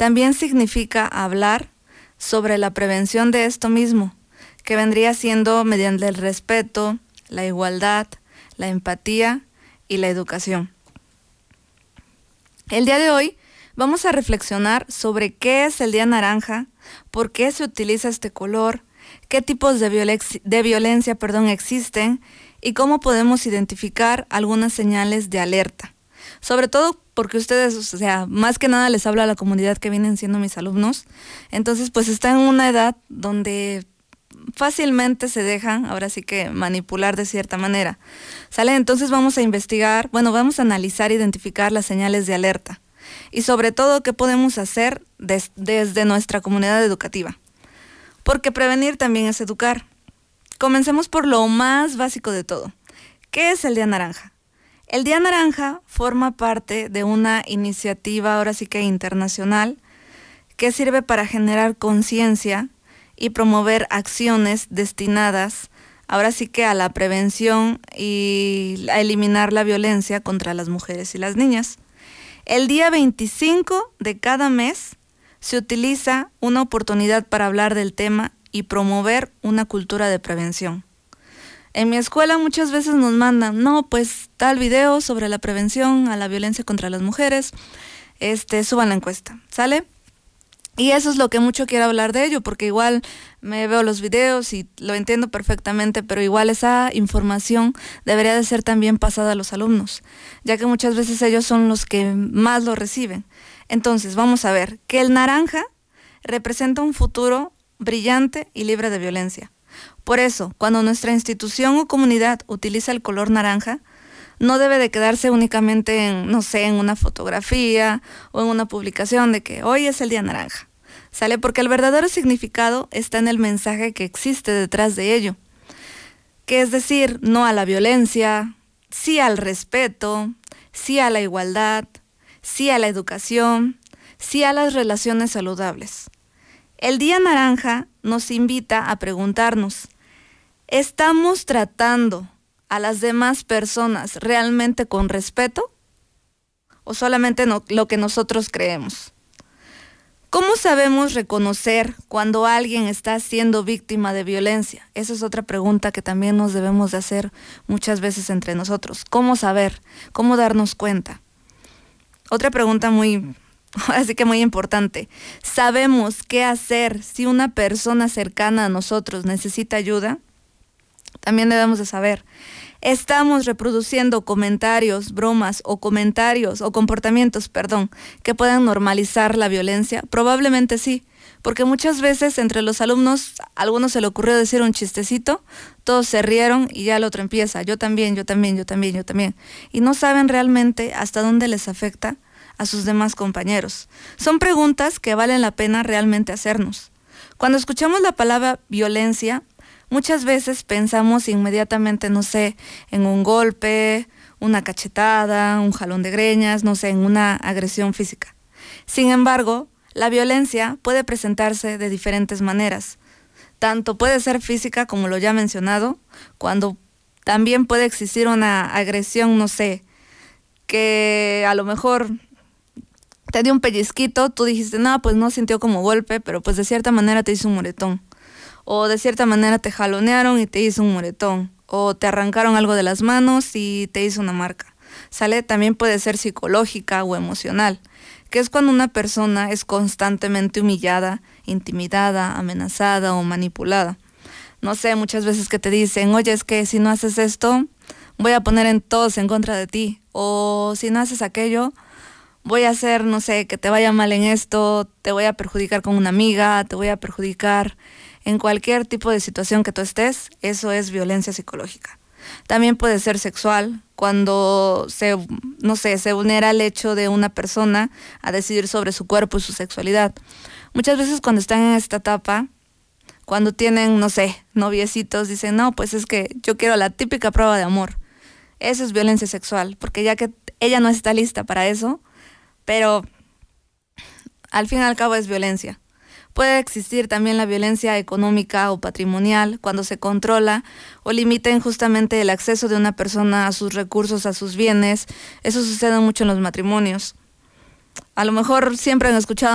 también significa hablar sobre la prevención de esto mismo, que vendría siendo mediante el respeto, la igualdad, la empatía y la educación. El día de hoy vamos a reflexionar sobre qué es el Día Naranja, por qué se utiliza este color, qué tipos de violencia existen y cómo podemos identificar algunas señales de alerta. Sobre todo porque ustedes, más que nada les hablo a la comunidad que vienen siendo mis alumnos, entonces pues están en una edad donde fácilmente se dejan, ahora sí que manipular de cierta manera. ¿Sale? Entonces vamos a investigar, vamos a analizar e identificar las señales de alerta y sobre todo qué podemos hacer desde nuestra comunidad educativa. Porque prevenir también es educar. Comencemos por lo más básico de todo. ¿Qué es el Día Naranja? El Día Naranja forma parte de una iniciativa, ahora sí que internacional, que sirve para generar conciencia y promover acciones destinadas, ahora sí que a la prevención y a eliminar la violencia contra las mujeres y las niñas. El día 25 de cada mes se utiliza una oportunidad para hablar del tema y promover una cultura de prevención. En mi escuela muchas veces nos mandan, tal video sobre la prevención a la violencia contra las mujeres, suban la encuesta, ¿sale? Y eso es lo que mucho quiero hablar de ello, porque igual me veo los videos y lo entiendo perfectamente, pero igual esa información debería de ser también pasada a los alumnos, ya que muchas veces ellos son los que más lo reciben. Entonces, vamos a ver que el naranja representa un futuro brillante y libre de violencia. Por eso, cuando nuestra institución o comunidad utiliza el color naranja, no debe de quedarse únicamente en una fotografía o en una publicación de que hoy es el Día Naranja, ¿sale? Porque el verdadero significado está en el mensaje que existe detrás de ello, que es decir, no a la violencia, sí al respeto, sí a la igualdad, sí a la educación, sí a las relaciones saludables. El Día Naranja nos invita a preguntarnos, ¿estamos tratando a las demás personas realmente con respeto o solamente lo que nosotros creemos? ¿Cómo sabemos reconocer cuando alguien está siendo víctima de violencia? Esa es otra pregunta que también nos debemos de hacer muchas veces entre nosotros. ¿Cómo saber? ¿Cómo darnos cuenta? Otra pregunta muy importante. ¿Sabemos qué hacer si una persona cercana a nosotros necesita ayuda? También debemos de saber, ¿estamos reproduciendo bromas o comportamientos, que puedan normalizar la violencia? Probablemente sí, porque muchas veces entre los alumnos, a algunos se le ocurrió decir un chistecito, todos se rieron y ya el otro empieza, yo también, y no saben realmente hasta dónde les afecta a sus demás compañeros. Son preguntas que valen la pena realmente hacernos. Cuando escuchamos la palabra violencia, muchas veces pensamos inmediatamente, en un golpe, una cachetada, un jalón de greñas, en una agresión física. Sin embargo, la violencia puede presentarse de diferentes maneras. Tanto puede ser física, como lo ya mencionado, cuando también puede existir una agresión, que a lo mejor te dio un pellizquito, tú dijiste, no sintió como golpe, pero pues de cierta manera te hizo un moretón. O de cierta manera te jalonearon y te hizo un moretón. O te arrancaron algo de las manos y te hizo una marca. ¿Sale? También puede ser psicológica o emocional, que es cuando una persona es constantemente humillada, intimidada, amenazada o manipulada. Muchas veces que te dicen, oye, es que si no haces esto, voy a poner en todos en contra de ti. O si no haces aquello, voy a hacer, que te vaya mal en esto, te voy a perjudicar con una amiga, te voy a perjudicar en cualquier tipo de situación que tú estés. Eso es violencia psicológica. También puede ser sexual, cuando se vulnera el hecho de una persona a decidir sobre su cuerpo y su sexualidad. Muchas veces cuando están en esta etapa, cuando tienen, noviecitos, dicen, pues es que yo quiero la típica prueba de amor. Eso es violencia sexual, porque ya que ella no está lista para eso, pero al fin y al cabo es violencia. Puede existir también la violencia económica o patrimonial, cuando se controla o limita injustamente el acceso de una persona a sus recursos, a sus bienes. Eso sucede mucho en los matrimonios. A lo mejor siempre han escuchado